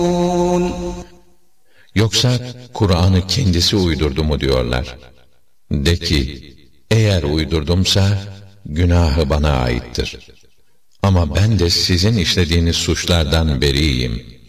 Yoksa Kur'an'ı kendisi uydurdu mu diyorlar. De ki, eğer uydurdumsa günahı bana aittir. Ama ben de sizin işlediğiniz suçlardan beriyim.